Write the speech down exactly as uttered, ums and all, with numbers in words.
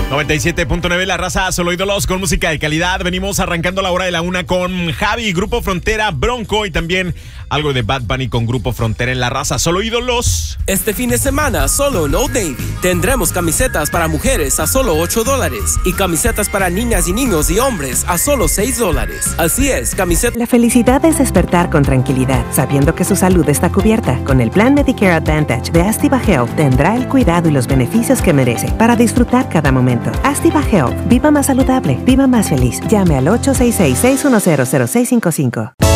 noventa y siete punto nueve La Raza, solo ídolos con música de calidad. Venimos arrancando la hora de la una con Javi, Grupo Frontera, Bronco y también algo de Bad Bunny con Grupo Frontera en La Raza, solo ídolos. Este fin de semana, solo en Old Navy, tendremos camisetas para mujeres a solo ocho dólares y camisetas para niñas y niños y hombres a solo seis dólares. Así es, camiseta. La felicidad es despertar con tranquilidad, sabiendo que su salud está cubierta. Con el plan Medicare Advantage de Astiva Health tendrá el cuidado y los beneficios que merece para disfrutar cada momento. Astiva Health. Viva más saludable. Viva más feliz. Llame al ocho seis seis, seis uno cero, cero seis cinco cinco.